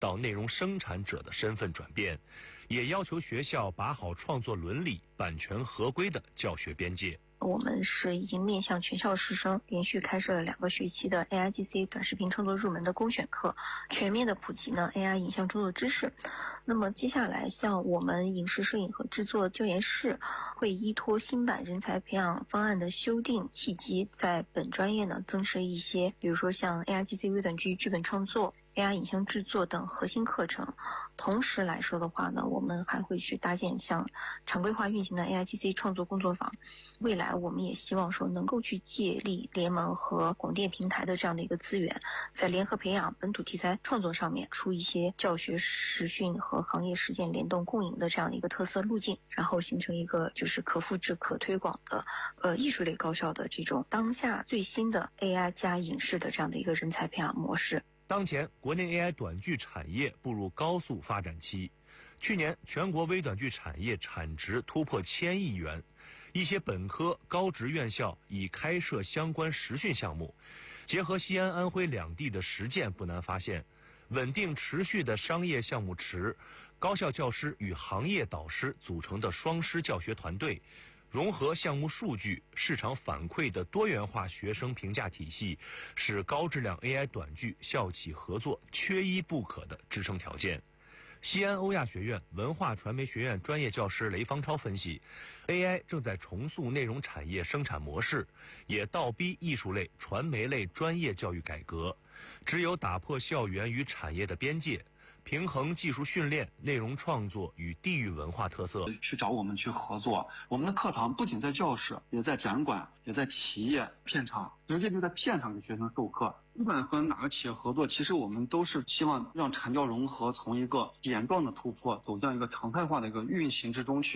到内容生产者的身份转变，也要求学校把好创作伦理、版权合规的教学边界。 我们是已经面向全校师生连续开设了2个学期的 AIGC 短视频创作入门的公选课，全面的普及呢 AI 影像创作知识。那么接下来像我们影视摄影和制作教研室会依托新版人才培养方案的修订契机，在本专业呢增设一些，比如说像 AIGC 微短剧剧本创作、AI 影像制作等核心课程。同时来说的话呢，我们还会去搭建像常规化运行的 AIGC 创作工作坊。未来我们也希望说能够去借力联盟和广电平台的这样的一个资源，在联合培养本土题材创作上面出一些教学实训和行业实践联动共赢的这样的一个特色路径，然后形成一个就是可复制可推广的艺术类高校的这种当下最新的 AI 加影视的这样的一个人才培养模式。 当前国内 AI 短剧产业步入高速发展期，去年全国微短剧产业产值突破1000亿元，一些本科高职院校已开设相关实训项目。结合西安、安徽两地的实践，不难发现，稳定持续的商业项目池、高校教师与行业导师组成的双师教学团队，融合项目数据、市场反馈的多元化学生评价体系，是高质量 AI 短剧校企合作缺一不可的支撑条件。西安欧亚学院文化传媒学院专业教师雷方超分析， AI 正在重塑内容产业生产模式，也倒逼艺术类、传媒类专业教育改革。只有打破校园与产业的边界，平衡技术训练、内容创作与地域文化特色， 去找我们去合作。我们的课堂不仅在教室，也在展馆，也在企业片场，直接就在片场给学生授课。不管和哪个企业合作，其实我们都是希望让产教融合从一个点状的突破走向一个常态化的一个运行之中去。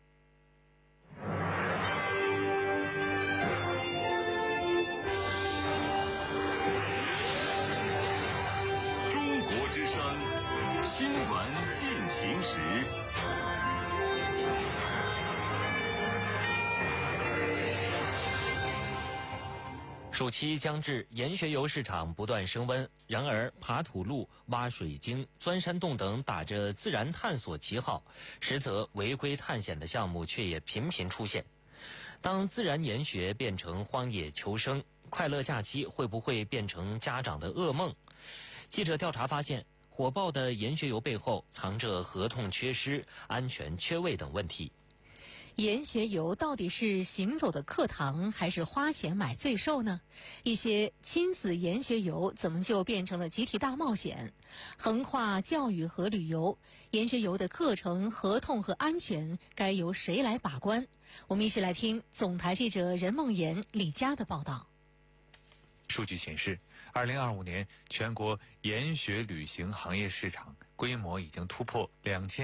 中国之声新闻进行时。 暑期将至，盐学油市场不断升温。然而，爬土路、挖水晶、钻山洞等打着自然探索旗号，实则违规探险的项目却也频频出现。当自然研学变成荒野求生，快乐假期会不会变成家长的噩梦？记者调查发现，火爆的盐学油背后藏着合同缺失、安全缺位等问题。 盐学油到底是行走的课堂，还是花钱买罪受呢？一些亲子盐学油怎么就变成了集体大冒险？横跨教育和旅游，盐学油的课程、合同和安全该由谁来把关？我们一起来听总台记者任梦妍、李佳的报道。 数据显示，2025年全国研学旅行行业市场规模已经突破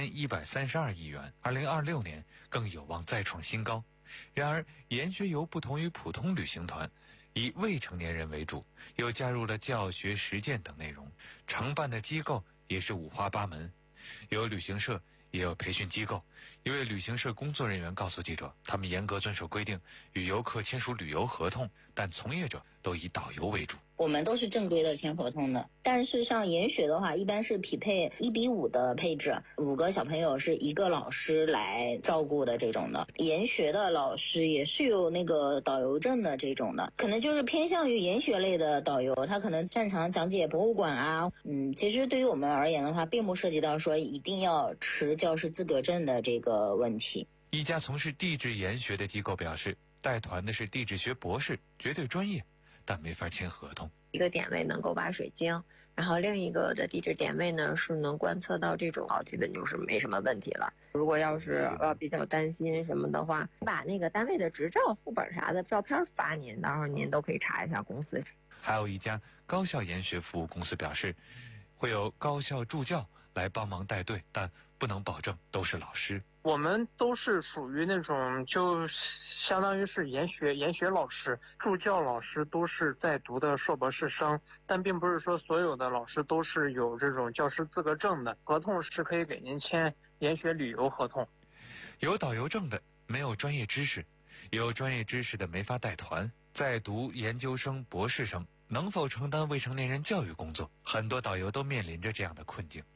2132亿元，2026年更有望再创新高。然而，研学游不同于普通旅行团，以未成年人为主，又加入了教学实践等内容，承办的机构也是五花八门，有旅行社，也有培训机构。一位旅行社工作人员告诉记者，他们严格遵守规定，与游客签署旅游合同，但从业者都以导游为主。 我们都是正规的签合同的，但是像研学的话，一般是匹配1:5的配置，5个小朋友是1个老师来照顾的这种的。研学的老师也是有那个导游证的这种的，可能就是偏向于研学类的导游，他可能擅长讲解博物馆啊。其实对于我们而言的话，并不涉及到说一定要持教师资格证的这个问题。 一家从事地质研学的机构表示，带团的是地质学博士，绝对专业，但没法签合同。 一个点位能够挖水晶，然后另一个的地质点位呢是能观测到这种，基本就是没什么问题了。如果要是比较担心什么的话，把那个单位的执照副本啥的照片发您，到时候您都可以查一下公司。 还有一家高校研学服务公司表示，会有高校助教来帮忙带队，但不能保证都是老师。 我们都是属于那种就相当于是研学老师，助教老师都是在读的硕博士生，但并不是说所有的老师都是有这种教师资格证的。合同是可以给您签研学旅游合同。 有导游证的没有专业知识，有专业知识的没法带团，在读研究生、博士生能否承担未成年人教育工作，很多导游都面临着这样的困境。